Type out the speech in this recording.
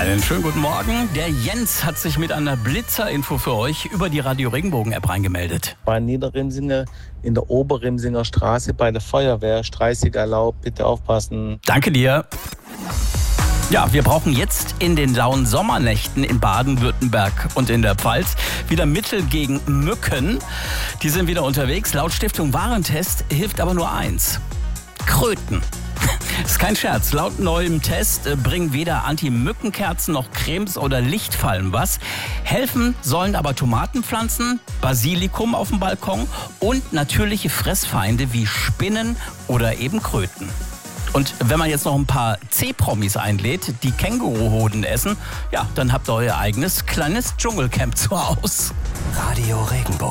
Einen schönen guten Morgen. Der Jens hat sich mit einer Blitzerinfo für euch über die Radio Regenbogen-App reingemeldet. Bei Niederrimsinge in der Oberrimsinger Straße bei der Feuerwehr. Streisig erlaubt, bitte aufpassen. Danke dir. Ja, wir brauchen jetzt in den lauen Sommernächten in Baden-Württemberg und in der Pfalz wieder Mittel gegen Mücken. Die sind wieder unterwegs. Laut Stiftung Warentest hilft aber nur eins: Kröten. Ist kein Scherz. Laut neuem Test bringen weder Anti-Mückenkerzen noch Cremes oder Lichtfallen was. Helfen sollen aber Tomatenpflanzen, Basilikum auf dem Balkon und natürliche Fressfeinde wie Spinnen oder eben Kröten. Und wenn man jetzt noch ein paar C-Promis einlädt, die Känguruhoden essen, ja, dann habt ihr euer eigenes kleines Dschungelcamp zu Hause. Radio Regenbogen.